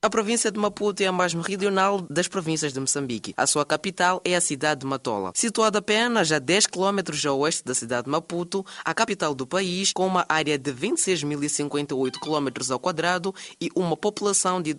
A província de Maputo é a mais meridional das províncias de Moçambique. A sua capital é a cidade de Matola. Situada apenas a 10 km a oeste da cidade de Maputo, a capital do país, com uma área de 26.058 km² e uma população de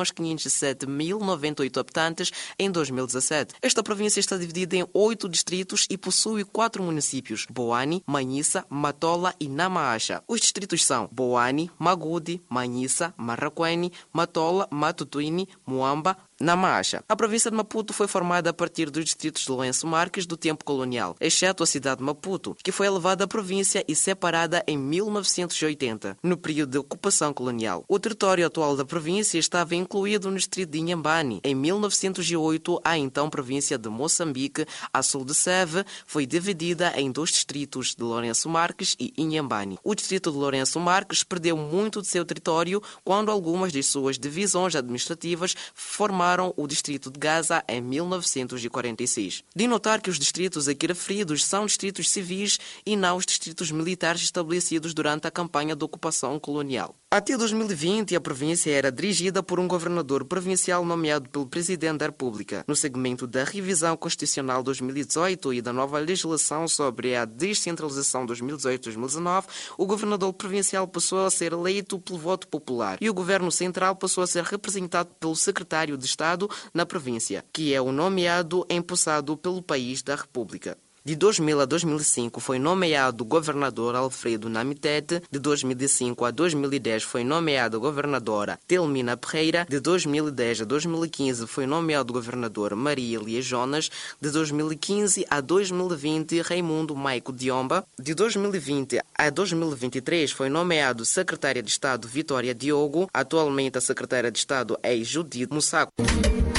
2.507.098 habitantes em 2017. Esta província está dividida em 8 distritos e possui 4 municípios: Boane, Manhissa, Matola e Namaacha. Os distritos são Boane, Magude, Manhissa, Marraquene, Matola, Matutuini, Muamba, Namaacha. A província de Maputo foi formada a partir dos distritos de Lourenço Marques do tempo colonial, exceto a cidade de Maputo, que foi elevada à província e separada em 1980, no período de ocupação colonial. O território atual da província estava incluído no distrito de Inhambane. Em 1908, a então província de Moçambique, a sul de Seve, foi dividida em 2 distritos de Lourenço Marques e Inhambane. O distrito de Lourenço Marques perdeu muito de seu território quando algumas de suas divisões administrativas formaram o distrito de Gaza em 1946. De notar que os distritos aqui referidos são distritos civis e não os distritos militares estabelecidos durante a campanha de ocupação colonial. Até 2020, a província era dirigida por um governador provincial nomeado pelo Presidente da República. No segmento da Revisão Constitucional 2018 e da nova legislação sobre a descentralização 2018-2019, o governador provincial passou a ser eleito pelo voto popular e o governo central passou a ser representado pelo secretário de Estado na província, que é o nomeado empossado pelo país da República. De 2000 a 2005 foi nomeado governador Alfredo Namitete. De 2005 a 2010 foi nomeado governadora Telmina Pereira. De 2010 a 2015 foi nomeado governador Maria Elia Jonas. De 2015 a 2020 Raimundo Maico Diomba. De 2020 a 2023 foi nomeado secretária de Estado Vitória Diogo. Atualmente a secretária de Estado é Judite Mussaco.